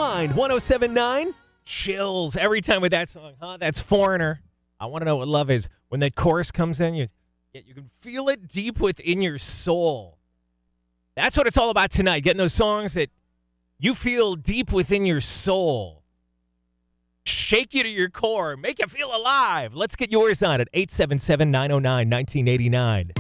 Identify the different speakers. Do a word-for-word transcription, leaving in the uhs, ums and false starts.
Speaker 1: Rewind one oh seven point nine. Chills every time with that song, huh? That's Foreigner. I want to know what love is. When that chorus comes in, you, you can feel it deep within your soul. That's what it's all about tonight, getting those songs that you feel deep within your soul. Shake you to your core, make you feel alive. Let's get yours on at eight seven seven, nine oh nine, one nine eight nine.